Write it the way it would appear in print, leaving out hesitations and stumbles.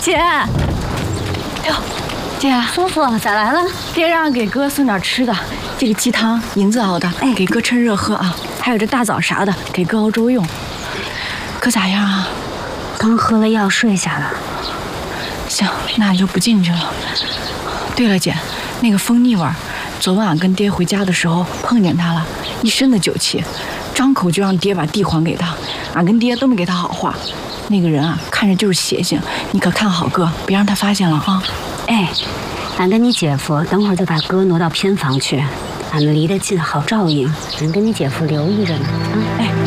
姐，哎呦，姐， 叔叔咋来了？ 爹让给哥送点吃的，这个鸡汤银子熬的，给哥趁热喝啊。还有这大枣啥的，给哥熬粥用。哥咋样啊？ 刚喝了药睡下了。 行，那就不进去了。对了，姐，那个蜂蜜味儿，昨晚跟爹回家的时候碰见他了，一身的酒气，张口就让爹把地还给他，俺跟爹都没给他好话。那个人啊，看着就是邪性，你可看好哥，别让他发现了啊！ 哎，俺跟你姐夫等会儿就把哥挪到偏房去，俺们离得近，好照应。俺跟你姐夫留意着呢啊！ 哎。